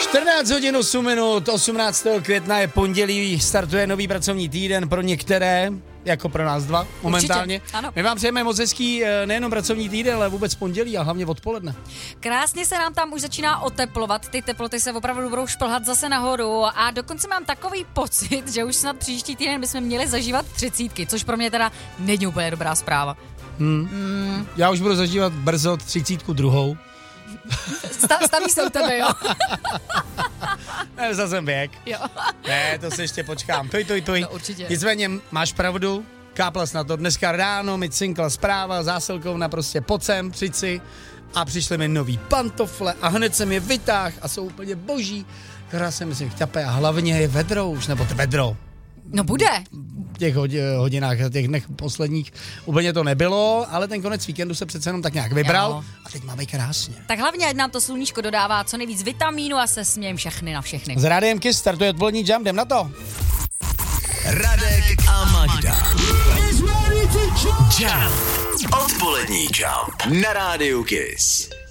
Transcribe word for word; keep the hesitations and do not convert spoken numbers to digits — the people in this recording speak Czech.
čtrnáct hodin osm minut, osmnáctého května je pondělí, startuje nový pracovní týden pro některé, jako pro nás dva momentálně. Určitě, ano. My vám přejeme moc hezký nejenom pracovní týden, ale vůbec pondělí a hlavně odpoledne. Krásně se nám tam už začíná oteplovat, ty teploty se opravdu budou šplhat zase nahoru a dokonce mám takový pocit, že už snad příští týden bychom měli zažívat třicítky, což pro mě teda není úplně dobrá zpráva. Hmm. Hmm. Já už budu zažívat brzo třicítku druhou. Staví se u tebe, jo? Ne, zase jsem věk. Jo. Ne, to se ještě počkám. Toj, toj, toj. No, určitě. Nicméně máš pravdu, káplas na to. Dneska ráno mi cinkla zpráva zásilkovna prostě pod sem, přijď si a přišly mi nový pantofle a hned jsem je vytáhl a jsou úplně boží. Která se myslím chťape a hlavně je vedro už, nebo to vedro. No bude. V těch hodinách, těch dnech posledních úplně to nebylo, ale ten konec víkendu se přece jenom tak nějak vybral jo. A teď máme krásně. Tak hlavně, ať nám to sluníčko dodává co nejvíc vitamínu a se smějem všechny na všechny. Z Rádiem Kiss startuje odpolední jump, jdem na to. Radek a Magda. Jump. Odpolední jump na Rádiu Kiss.